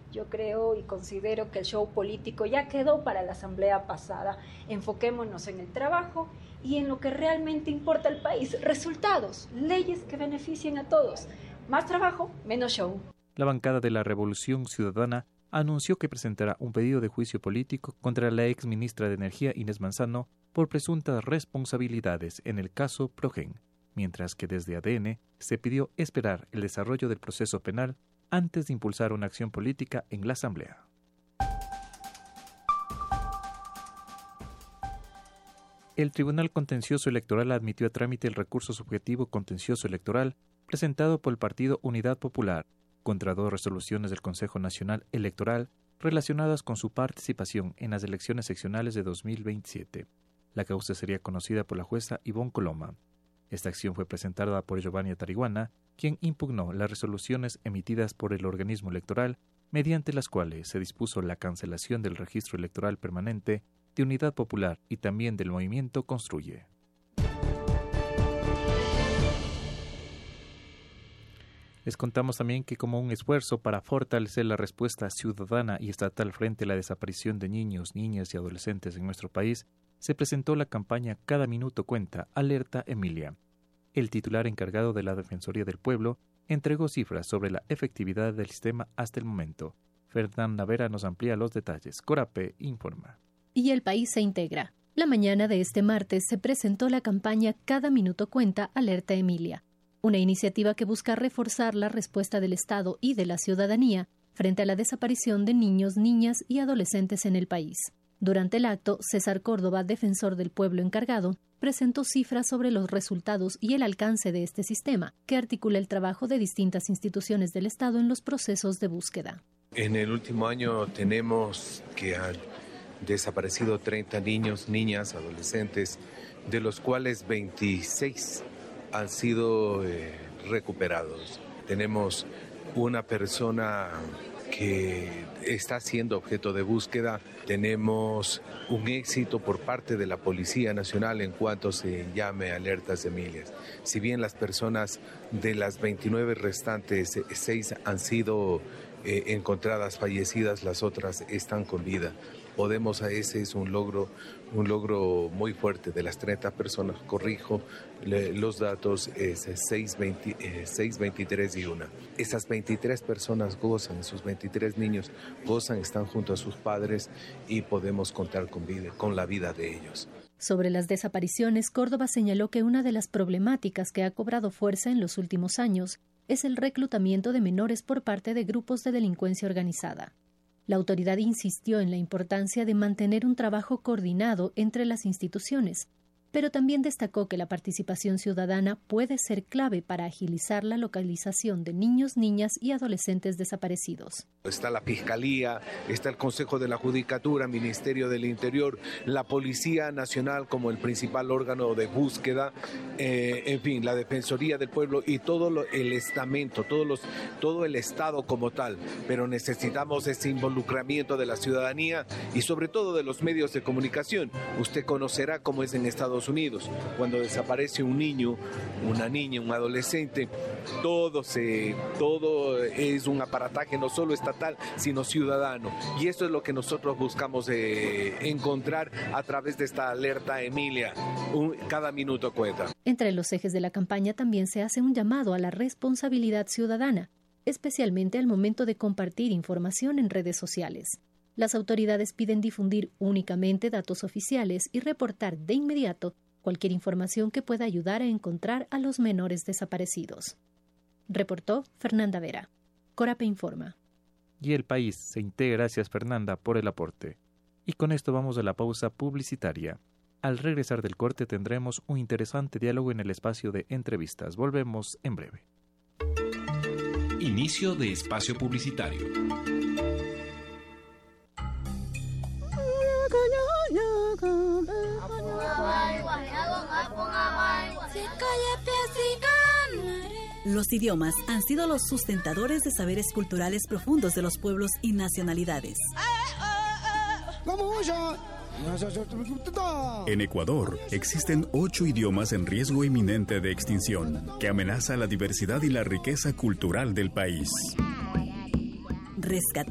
Yo creo y considero que el show político ya quedó para la asamblea pasada. Enfoquémonos en el trabajo y en lo que realmente importa al país. Resultados, leyes que beneficien a todos. Más trabajo, menos show. La bancada de la Revolución Ciudadana anunció que presentará un pedido de juicio político contra la ex ministra de Energía Inés Manzano por presuntas responsabilidades en el caso Progen, mientras que desde ADN se pidió esperar el desarrollo del proceso penal antes de impulsar una acción política en la Asamblea. El Tribunal Contencioso Electoral admitió a trámite el recurso subjetivo contencioso electoral presentado por el Partido Unidad Popular contra 2 resoluciones del Consejo Nacional Electoral relacionadas con su participación en las elecciones seccionales de 2027. La causa sería conocida por la jueza Ivonne Coloma. Esta acción fue presentada por Giovanni Tariguana, quien impugnó las resoluciones emitidas por el organismo electoral, mediante las cuales se dispuso la cancelación del registro electoral permanente de Unidad Popular y también del movimiento Construye. Les contamos también que como un esfuerzo para fortalecer la respuesta ciudadana y estatal frente a la desaparición de niños, niñas y adolescentes en nuestro país, se presentó la campaña Cada Minuto Cuenta, Alerta Emilia. El titular encargado de la Defensoría del Pueblo entregó cifras sobre la efectividad del sistema hasta el momento. Fernanda Vera nos amplía los detalles. Corape informa. Y el país se integra. La mañana de este martes se presentó la campaña Cada Minuto Cuenta, Alerta Emilia, una iniciativa que busca reforzar la respuesta del Estado y de la ciudadanía frente a la desaparición de niños, niñas y adolescentes en el país. Durante el acto, César Córdoba, defensor del pueblo encargado, presentó cifras sobre los resultados y el alcance de este sistema, que articula el trabajo de distintas instituciones del Estado en los procesos de búsqueda. En el último año tenemos que han desaparecido 30 niños, niñas, adolescentes, de los cuales 26 han sido recuperados. Tenemos una persona que está siendo objeto de búsqueda. Tenemos un éxito por parte de la Policía Nacional en cuanto se llame alertas Emilia. Si bien las personas de las 29 restantes, 6 han sido encontradas fallecidas, las otras están con vida. Ese es un logro muy fuerte. De las 30 personas, corrijo los datos, es 6, 23 y 1. Esas 23 personas gozan, esos 23 niños gozan, están junto a sus padres y podemos contar con la vida de ellos. Sobre las desapariciones, Córdoba señaló que una de las problemáticas que ha cobrado fuerza en los últimos años es el reclutamiento de menores por parte de grupos de delincuencia organizada. La autoridad insistió en la importancia de mantener un trabajo coordinado entre las instituciones, pero también destacó que la participación ciudadana puede ser clave para agilizar la localización de niños, niñas y adolescentes desaparecidos. Está la Fiscalía, está el Consejo de la Judicatura, Ministerio del Interior, la Policía Nacional como el principal órgano de búsqueda, en fin, la Defensoría del Pueblo y todo el estamento, todo el Estado como tal. Pero necesitamos ese involucramiento de la ciudadanía y sobre todo de los medios de comunicación. Usted conocerá cómo es en Estados Unidos, cuando desaparece un niño, una niña, un adolescente, todo es un aparataje no solo estatal, sino ciudadano. Y eso es lo que nosotros buscamos encontrar a través de esta alerta Emilia. Cada minuto cuenta. Entre los ejes de la campaña también se hace un llamado a la responsabilidad ciudadana, especialmente al momento de compartir información en redes sociales. Las autoridades piden difundir únicamente datos oficiales y reportar de inmediato cualquier información que pueda ayudar a encontrar a los menores desaparecidos. Reportó Fernanda Vera. Corape informa. Y el país se integra. Gracias, Fernanda, por el aporte. Y con esto vamos a la pausa publicitaria. Al regresar del corte tendremos un interesante diálogo en el espacio de entrevistas. Volvemos en breve. Inicio de espacio publicitario. Los idiomas han sido los sustentadores de saberes culturales profundos de los pueblos y nacionalidades. En Ecuador existen 8 idiomas en riesgo inminente de extinción, que amenaza la diversidad y la riqueza cultural del país. Rescatar